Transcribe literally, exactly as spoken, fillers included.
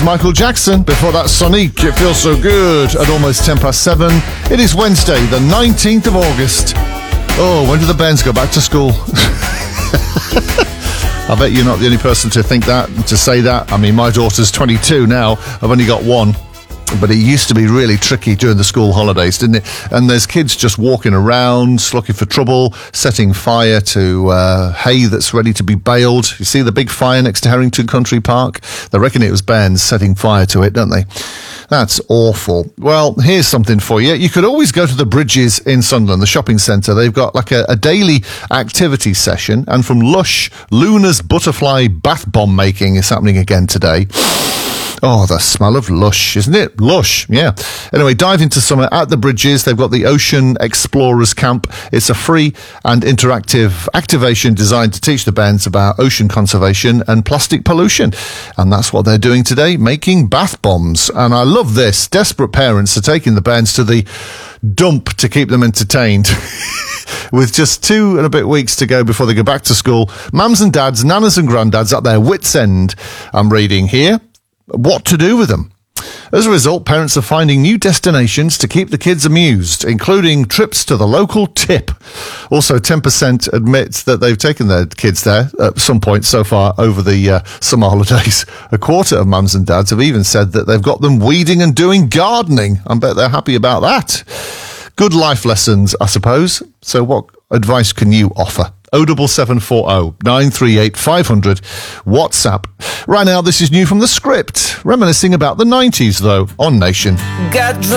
Michael Jackson. Before that, Sonic, It Feels So Good at almost ten past seven. It is Wednesday, the nineteenth of August. Oh, when do the bands go back to school? I bet you're not the only person to think that, to say that. I mean, my daughter's twenty-two now. I've only got one. But it used to be really tricky during the school holidays, didn't it? And there's kids just walking around, looking for trouble, setting fire to uh, hay that's ready to be baled. You see the big fire next to Harrington Country Park? They reckon it was bands setting fire to it, don't they? That's awful. Well, here's something for you. You could always go to the Bridges in Sunderland, the shopping centre. They've got like a, a daily activity session. And from Lush, Luna's butterfly bath bomb making is happening again today. Oh, the smell of Lush, isn't it? Lush, yeah. Anyway, dive into summer at the Bridges. They've got the Ocean Explorers Camp. It's a free and interactive activation designed to teach the bands about ocean conservation and plastic pollution. And that's what they're doing today, making bath bombs. And I love this. Desperate parents are taking the bands to the dump to keep them entertained. With just two and a bit weeks to go before they go back to school, mums and dads, nanas and granddads at their wits' end, I'm reading here, what to do with them. As a result, parents are finding new destinations to keep the kids amused, including trips to the local tip. Also, ten percent admit that they've taken their kids there at some point so far over the uh, summer holidays. A quarter of mums and dads have even said that they've got them weeding and doing gardening. I bet they're happy about that. Good life lessons, I suppose. So what advice can you offer? oh seven seven four oh, nine three eight, five hundred. WhatsApp. Right now, this is new from The Script, reminiscing about the nineties, though, on Nation. Got